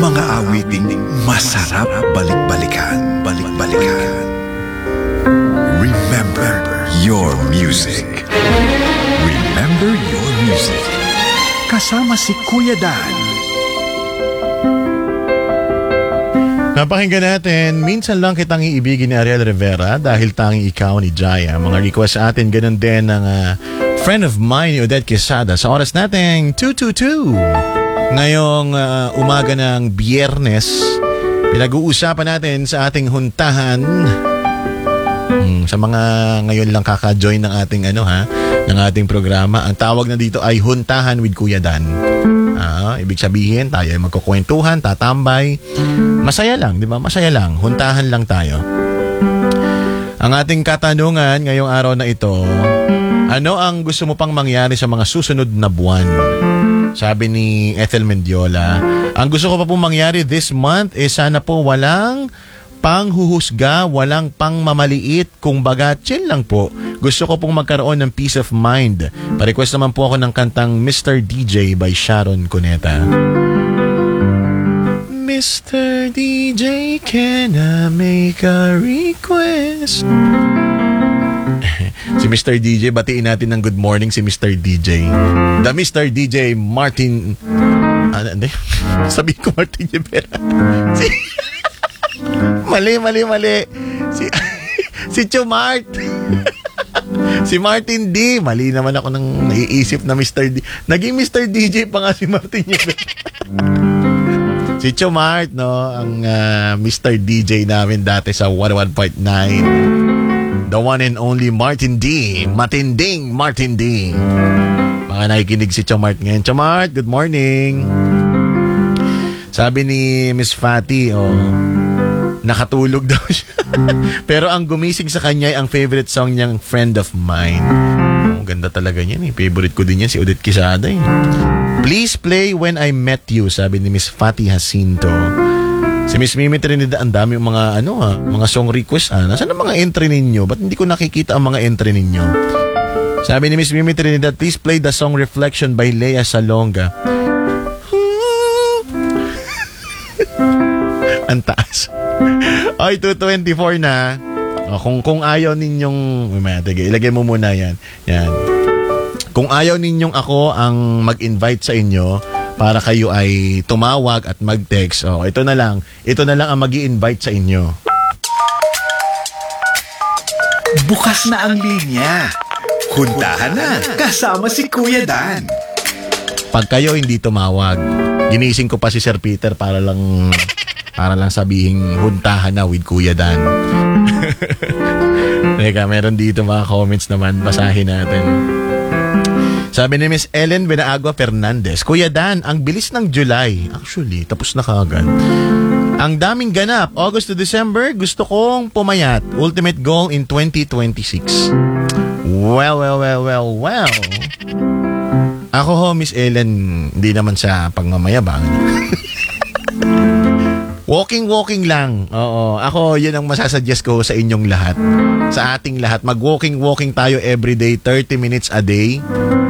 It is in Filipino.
mga awiting masarap balik-balikan. Balik-balikan. Remember your music. Remember your music. Kasama si Kuya Dan. Napakinggan natin, minsan lang kitang iibigin ni Ariel Rivera dahil tanging ikaw ni Jaya. Mga request sa atin, ganun din ng friend of mine, ni Odette Quesada. Sa oras natin, 2:22. Ngayong umaga ng Biyernes, pinag-uusapan natin sa ating huntahan. Sa mga ngayon lang kaka-join ng ating ng ating programa, ang tawag na dito ay Huntahan with Kuya Dan. Ibig sabihin, tayo ay magkukwentuhan, tatambay. Masaya lang, di ba? Masaya lang. Huntahan lang tayo. Ang ating katanungan ngayong araw na ito, ano ang gusto mo pang mangyari sa mga susunod na buwan? Sabi ni Ethel Mendiola, ang gusto ko pa pong mangyari this month sana po walang panghuhusga, walang pangmamaliit, kung baga chill lang po. Gusto ko pong magkaroon ng peace of mind. Pa-request naman po ako ng kantang Mr. DJ by Sharon Cuneta. Mr. DJ, can I make a request? Si Mr. DJ, batiin natin ng good morning si Mr. DJ. The Mr. DJ Martin... Sabi ko Martin Rivera. Mali. Si Chumart. Si Martin D. Mali naman ako nang naiisip na Mr. D. Naging Mr. DJ pa nga si Martin Rivera. Si Chumart, no? Ang Mr. DJ namin dati sa 101.9. The one and only Martin D. Matinding Martin D. Baka nakikinig si Chumart ngayon. Chumart, good morning. Sabi ni Miss Fatty, nakatulog daw siya. Pero ang gumising sa kanya ay ang favorite song niyang Friend of Mine. Ganda talaga niyan eh. Favorite ko din yan, si Odette Quesada eh. Please play When I Met You, sabi ni Miss Fatty Jacinto. Si Miss Mimi Trinidad, ang dami yung mga mga song request. Nasaan ang mga entry ninyo? Ba't hindi ko nakikita ang mga entry ninyo? Sabi ni Miss Mimi Trinidad, please play the song Reflection by Lea Salonga. Ang taas. Ay, 2:24 na. Kung ayaw ninyong... ilagay mo muna yan. Kung ayaw ninyong ako ang mag-invite sa inyo para kayo ay tumawag at mag-text, ito na lang ang mag-i-invite sa inyo. Bukas na ang linya. Huntahan na kasama si Kuya Dan. Pag kayo hindi tumawag, ginising ko pa si Sir Peter para lang sabihing huntahan na with Kuya Dan. Teka, meron dito mga comments naman. Basahin natin. Sabi ni Miss Ellen Benaagua Fernandez, Kuya Dan, ang bilis ng July. Actually, tapos na kaagad. Ang daming ganap. August to December, gusto kong pumayat. Ultimate goal in 2026. Well. Ako Miss Ellen, hindi naman sa pagmamayabang. Walking lang. Oo. Ako, yun ang masasuggest ko sa inyong lahat. Sa ating lahat. Mag-walking tayo everyday, 30 minutes a day.